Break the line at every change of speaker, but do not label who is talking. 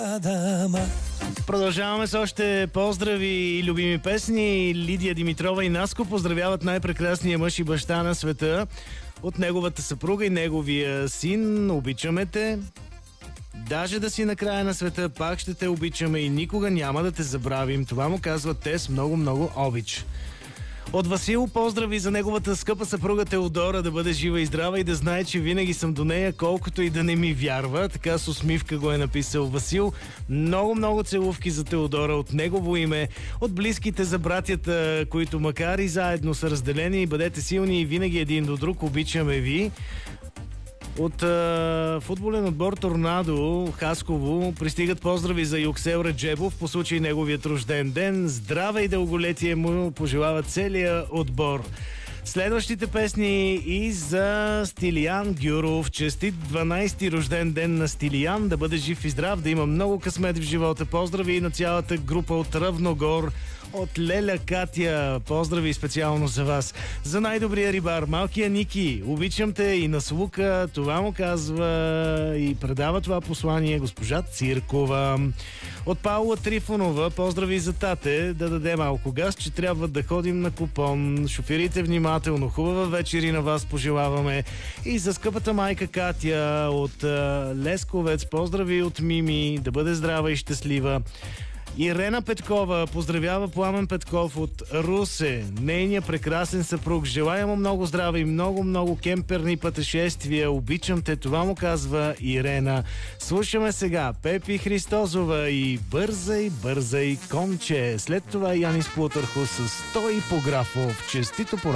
Продължаваме с още поздрави и любими песни. Лидия Димитрова и Наско поздравяват най-прекрасния мъж и баща на света от неговата съпруга и неговия син. Обичаме те. Даже да си на края на света, пак ще те обичаме и никога няма да те забравим. Това му казват те с много обич. От Васил поздрави за неговата скъпа съпруга Теодора, да бъде жива и здрава и да знае, че винаги съм до нея, колкото и да не ми вярва. Така с усмивка го е написал Васил. Много целувки за Теодора от негово име, от близките за братята, които макар и заедно са разделени, бъдете силни и винаги един до друг, обичаме ви. От футболен отбор Торнадо Хасково пристигат поздрави за Юксел Реджебов по случай неговият рожден ден. Здраве и дълголетие му пожелава целия отбор. Следващите песни и за Стилиян Гюров. Честит 12-ти рожден ден на Стилиян. Да бъде жив и здрав, да има много късмет в живота. Поздрави и на цялата група от Равногор. От Леля Катя. Поздрави специално за вас. За най-добрия рибар, малкия Ники. Обичам те и на Слука. Това му казва и предава това послание госпожа Циркова. От Паула Трифонова. Поздрави за тате. Да даде малко газ, че трябва да ходим на купон. Шофирите внимателно. Хубава вечер и на вас пожелаваме. И за скъпата майка Катя от Лесковец. Поздрави от Мими. Да бъде здрава и щастлива. Ирена Петкова поздравява Пламен Петков от Русе, нейния прекрасен съпруг. Желая му много здраве и много кемперни пътешествия. Обичам те, това му казва Ирена. Слушаме сега Пепи Христозова и Бързай, конче. След това Янис Плутърхус с Той Пографов. Честито